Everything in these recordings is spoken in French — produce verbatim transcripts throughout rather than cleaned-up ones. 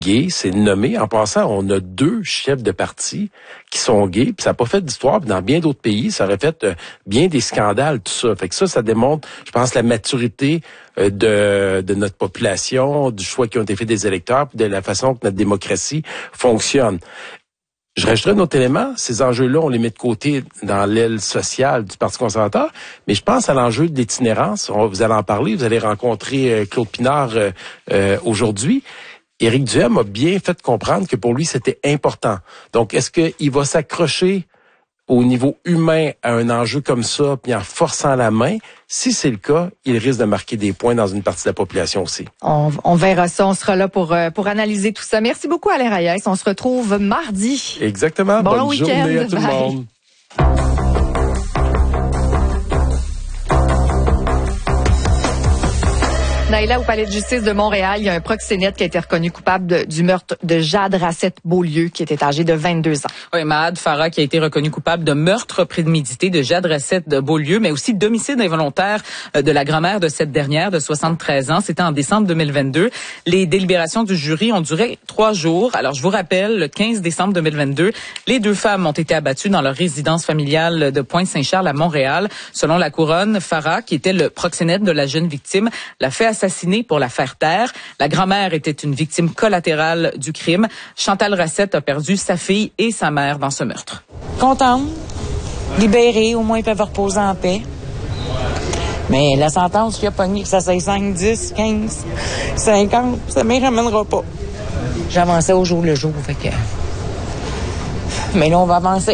gay, c'est nommé. En passant, on a deux chefs de parti qui sont gays, puis ça n'a pas fait d'histoire. Puis dans bien d'autres pays, ça aurait fait euh, bien des scandales, tout ça. Fait que ça, ça démontre, je pense, la maturité euh, de, de notre population, du choix qui ont été faits des électeurs, puis de la façon que notre démocratie fonctionne. Je rajouterais un autre élément. Ces enjeux-là, on les met de côté dans l'aile sociale du Parti conservateur, mais je pense à l'enjeu de l'itinérance. On, vous allez en parler, vous allez rencontrer euh, Claude Pinard euh, euh, aujourd'hui. Éric Duhem a bien fait comprendre que pour lui, c'était important. Donc, est-ce qu'il va s'accrocher au niveau humain à un enjeu comme ça, puis en forçant la main? Si c'est le cas, il risque de marquer des points dans une partie de la population aussi. On, on verra ça. On sera là pour, pour analyser tout ça. Merci beaucoup, Alain Reyes. On se retrouve mardi. Exactement. Bon Bonne journée à tout Bye. le monde. Naïla, au Palais de justice de Montréal, il y a un proxénète qui a été reconnu coupable de, du meurtre de Jade Racette-Beaulieu, qui était âgée de vingt-deux ans. Oui, Mahad Farah qui a été reconnu coupable de meurtre prémédité de Jade Racette-Beaulieu, mais aussi d'homicide involontaire de la grand-mère de cette dernière, de soixante-treize ans. C'était en décembre deux mille vingt-deux. Les délibérations du jury ont duré trois jours. Alors, je vous rappelle, le quinze décembre deux mille vingt-deux, les deux femmes ont été abattues dans leur résidence familiale de Pointe-Saint-Charles à Montréal. Selon la couronne, Farah, qui était le proxénète de la jeune victime, l'a fait assassinée pour la faire taire. La grand-mère était une victime collatérale du crime. Chantal Racette a perdu sa fille et sa mère dans ce meurtre. Contente, libérée, au moins ils peuvent reposer en paix. Mais la sentence qui a pogné, que ça soit cinq, dix, quinze, cinquante, ça ne m'y ramènera pas. J'avançais au jour le jour, fait que... Mais là, on va avancer.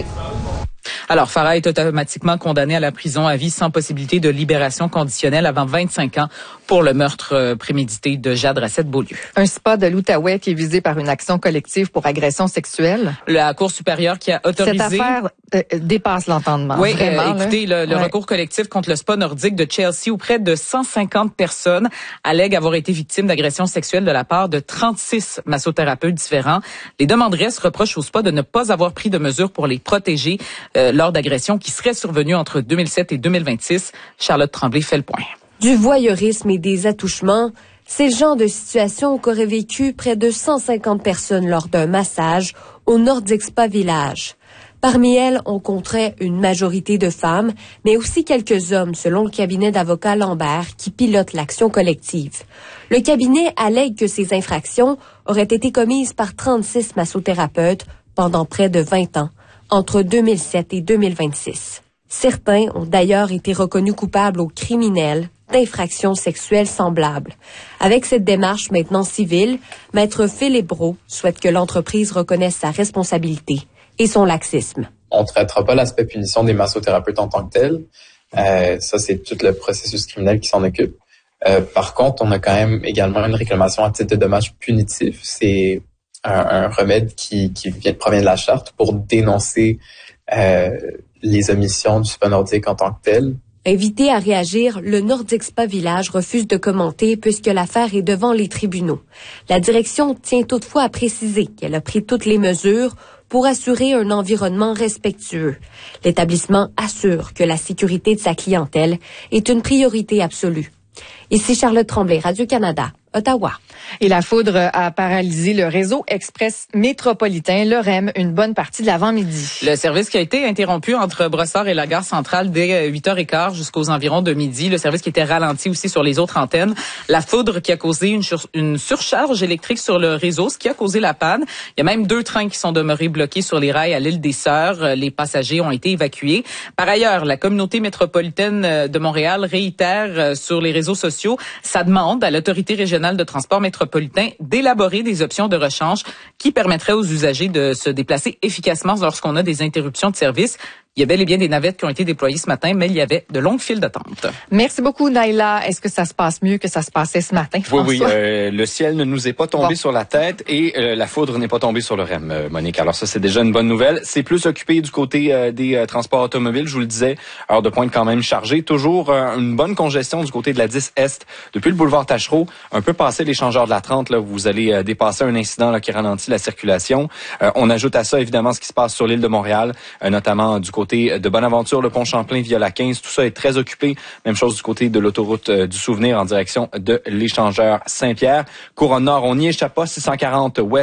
Alors, Farah est automatiquement condamnée à la prison à vie sans possibilité de libération conditionnelle avant vingt-cinq ans pour le meurtre prémédité de Jade Racette-Beaulieu. Un spa de l'Outaouais qui est visé par une action collective pour agression sexuelle. La Cour supérieure qui a autorisé... Cette affaire euh, dépasse l'entendement. Oui, vraiment, euh, écoutez, là. le, le ouais. recours collectif contre le spa nordique de Chelsea, où près de cent cinquante personnes allèguent avoir été victimes d'agressions sexuelles de la part de trente-six massothérapeutes différents. Les demanderesses reprochent au spa de ne pas avoir pris de mesures pour les protéger euh, lors d'agressions qui seraient survenues entre deux mille sept et deux mille vingt-six. Charlotte Tremblay fait le point. Du voyeurisme et des attouchements, c'est le genre de situation qu'auraient vécu près de cent cinquante personnes lors d'un massage au Nordic Spa Village. Parmi elles, on compterait une majorité de femmes, mais aussi quelques hommes, selon le cabinet d'avocats Lambert qui pilote l'action collective. Le cabinet allègue que ces infractions auraient été commises par trente-six massothérapeutes pendant près de vingt ans, entre deux mille sept et deux mille vingt-six. Certains ont d'ailleurs été reconnus coupables aux criminels d'infractions sexuelles semblables. Avec cette démarche maintenant civile, Maître Philippe Brault souhaite que l'entreprise reconnaisse sa responsabilité et son laxisme. On ne traitera pas l'aspect punition des massothérapeutes en tant que tel. Euh, ça, c'est tout le processus criminel qui s'en occupe. Euh, par contre, on a quand même également une réclamation à titre de dommages punitifs. C'est un, un remède qui, qui vient, provient de la charte pour dénoncer euh, les omissions du spa nordique en tant que tel. Invité à réagir, le Nordic Spa Village refuse de commenter puisque l'affaire est devant les tribunaux. La direction tient toutefois à préciser qu'elle a pris toutes les mesures pour assurer un environnement respectueux. L'établissement assure que la sécurité de sa clientèle est une priorité absolue. Ici Charlotte Tremblay, Radio-Canada, Ottawa. Et la foudre a paralysé le réseau express métropolitain, le R E M, une bonne partie de l'avant-midi. Le service qui a été interrompu entre Brossard et la gare centrale dès huit heures quinze jusqu'aux environs de midi. Le service qui était ralenti aussi sur les autres antennes. La foudre qui a causé une, sur, une surcharge électrique sur le réseau, ce qui a causé la panne. Il y a même deux trains qui sont demeurés bloqués sur les rails à l'île des Sœurs. Les passagers ont été évacués. Par ailleurs, la communauté métropolitaine de Montréal réitère sur les réseaux sociaux sa demande à l'autorité régionale de transport métropolitain d'élaborer des options de rechange qui permettraient aux usagers de se déplacer efficacement lorsqu'on a des interruptions de service. Il y a bel et bien des navettes qui ont été déployées ce matin, mais il y avait de longues files d'attente. Merci beaucoup, Naïla. Est-ce que ça se passe mieux que ça se passait ce matin, François? Oui, oui. Euh, le ciel ne nous est pas tombé bon. sur la tête et euh, la foudre n'est pas tombée sur le R E M, euh, Monique. Alors ça, c'est déjà une bonne nouvelle. C'est plus occupé du côté euh, des euh, transports automobiles. Je vous le disais, heure de pointe quand même chargée. Toujours euh, une bonne congestion du côté de la dix Est. Depuis le boulevard Tachereau, un peu passé l'échangeur de la trente, là, vous allez euh, dépasser un incident là, qui ralentit la circulation. Euh, on ajoute à ça, évidemment, ce qui se passe sur l'île de Montréal, euh, notamment du côté de Bonaventure, le pont Champlain via la quinze, tout ça est très occupé. Même chose du côté de l'autoroute euh, du Souvenir en direction de l'échangeur Saint-Pierre. Couronne Nord, on n'y échappe pas, six cent quarante ouest.